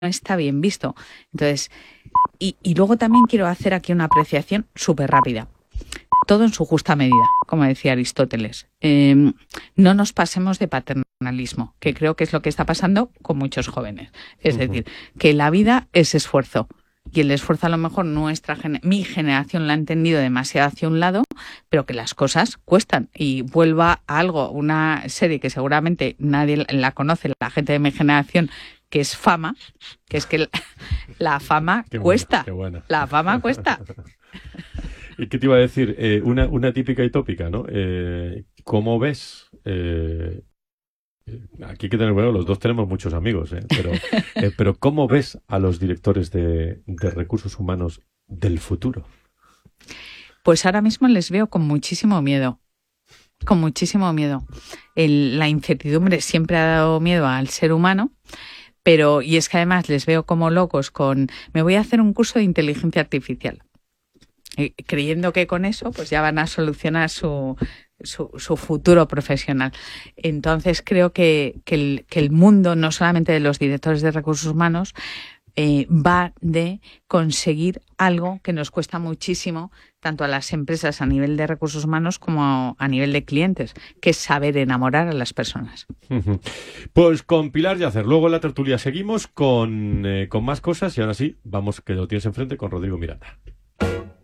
está bien visto. Entonces, y luego también quiero hacer aquí una apreciación súper rápida. Todo en su justa medida, como decía Aristóteles. No nos pasemos de paternalismo, que creo que es lo que está pasando con muchos jóvenes. Es decir, que la vida es esfuerzo. Y el esfuerzo a lo mejor mi generación lo ha entendido demasiado hacia un lado, pero que las cosas cuestan. Y vuelva a una serie que seguramente nadie la conoce, la gente de mi generación, que es Fama, que es que la fama cuesta. Qué buena. La fama cuesta. ¿Y qué te iba a decir? Una típica y tópica, ¿no? ¿Cómo ves? Aquí hay que tener, bueno, los dos tenemos muchos amigos, pero ¿cómo ves a los directores de recursos humanos del futuro? Pues ahora mismo les veo con muchísimo miedo. Con muchísimo miedo. La incertidumbre siempre ha dado miedo al ser humano, y es que además les veo como locos me voy a hacer un curso de inteligencia artificial. Creyendo que con eso pues ya van a solucionar su futuro profesional. Entonces creo que el mundo, no solamente de los directores de recursos humanos, va de conseguir algo que nos cuesta muchísimo, tanto a las empresas a nivel de recursos humanos como a nivel de clientes, que es saber enamorar a las personas. Pues con Pilar Yacer. Luego en la tertulia seguimos con más cosas y ahora sí, vamos, que lo tienes enfrente con Rodrigo Miranda.